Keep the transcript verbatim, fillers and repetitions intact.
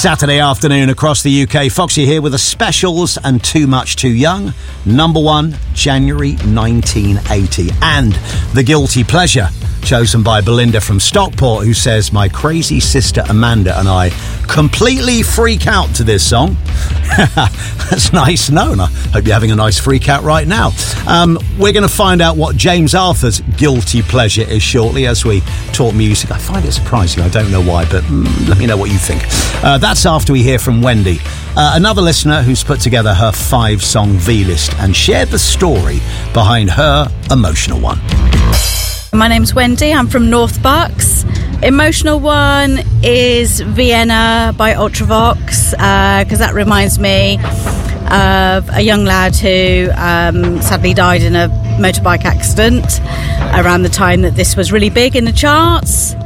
Saturday afternoon across the U K. Foxy here with the specials and Too Much Too Young. Number one, January nineteen eighty. And The Guilty Pleasure, chosen by Belinda from Stockport, who says, my crazy sister Amanda and I completely freak out to this song. That's nice to know, and I hope you're having a nice freak out right now. Um, we're going to find out what James Arthur's guilty pleasure is shortly as we talk music. I find it surprising. I don't know why, but mm, let me know what you think. Uh, that's after we hear from Wendy, uh, another listener who's put together her five-song V-list and shared the story behind her emotional one. My name's Wendy, I'm from North Bucks. Emotional one is Vienna by Ultravox, because uh, that reminds me of a young lad who um, sadly died in a motorbike accident around the time that this was really big in the charts.